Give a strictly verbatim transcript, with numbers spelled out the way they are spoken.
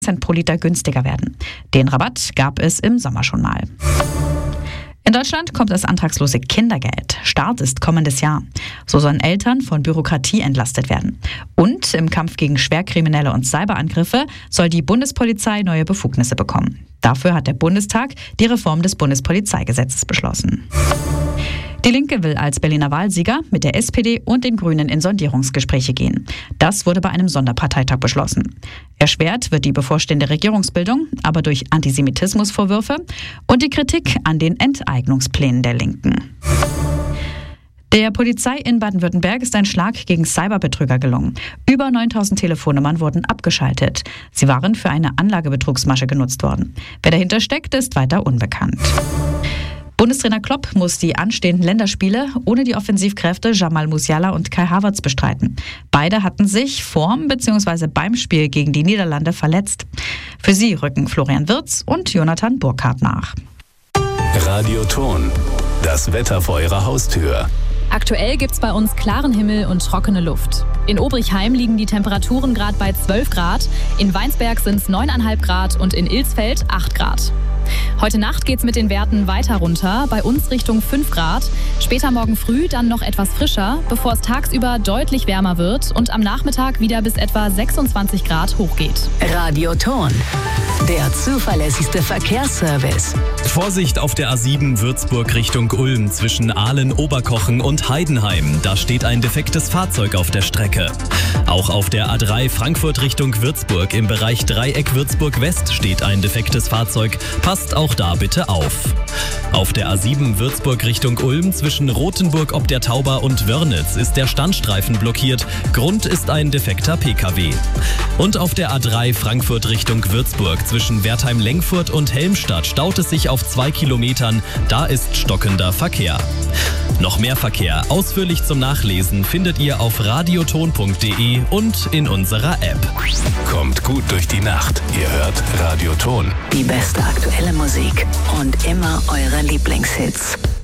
Cent pro Liter günstiger werden. Den Rabatt gab es im Sommer schon mal. In Deutschland kommt das antragslose Kindergeld. Start ist kommendes Jahr. So sollen Eltern von Bürokratie entlastet werden. Und im Kampf gegen Schwerkriminelle und Cyberangriffe soll die Bundespolizei neue Befugnisse bekommen. Dafür hat der Bundestag die Reform des Bundespolizeigesetzes beschlossen. Die Linke will als Berliner Wahlsieger mit der S P D und den Grünen in Sondierungsgespräche gehen. Das wurde bei einem Sonderparteitag beschlossen. Erschwert wird die bevorstehende Regierungsbildung aber durch Antisemitismusvorwürfe und die Kritik an den Enteignungsplänen der Linken. Der Polizei in Baden-Württemberg ist ein Schlag gegen Cyberbetrüger gelungen. Über neuntausend Telefonnummern wurden abgeschaltet. Sie waren für eine Anlagebetrugsmasche genutzt worden. Wer dahinter steckt, ist weiter unbekannt. Bundestrainer Klopp muss die anstehenden Länderspiele ohne die Offensivkräfte Jamal Musiala und Kai Havertz bestreiten. Beide hatten sich vorm bzw. beim Spiel gegen die Niederlande verletzt. Für sie rücken Florian Wirtz und Jonathan Burkhardt nach. Radioton, das Wetter vor Ihrer Haustür. Aktuell gibt's bei uns klaren Himmel und trockene Luft. In Obrichheim liegen die Temperaturen gerade bei zwölf Grad, in Weinsberg sind es neun Komma fünf Grad und in Ilsfeld acht Grad. Heute Nacht geht's mit den Werten weiter runter, bei uns Richtung fünf Grad. Später morgen früh dann noch etwas frischer, bevor es tagsüber deutlich wärmer wird und am Nachmittag wieder bis etwa sechsundzwanzig Grad hochgeht. Radioton, der zuverlässigste Verkehrsservice. Vorsicht auf der A sieben Würzburg Richtung Ulm zwischen Ahlen, Oberkochen und Heidenheim. Da steht ein defektes Fahrzeug auf der Strecke. Auch auf der A drei Frankfurt Richtung Würzburg im Bereich Dreieck Würzburg West steht ein defektes Fahrzeug. Passt auch da bitte auf. Auf der A sieben Würzburg Richtung Ulm zwischen Rothenburg ob der Tauber und Wörnitz ist der Standstreifen blockiert. Grund ist ein defekter P K W. Und auf der A drei Frankfurt Richtung Würzburg zwischen Wertheim-Lengfurt und Helmstadt staut es sich auf zwei Kilometern. Da ist stockender Verkehr. Noch mehr Verkehr ausführlich zum Nachlesen findet ihr auf radioton punkt de und in unserer App. Kommt gut durch die Nacht. Ihr hört Radioton. Die beste aktuelle Musik und immer eure Lieblingshits.